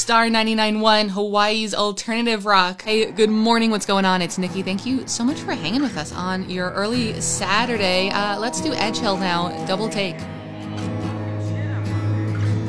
Star 99.1, Hawaii's alternative rock. Hey, good morning. What's going on? It's Nikki. Thank you so much for hanging with us on your early Saturday. Let's do Edge Hill now. Double take.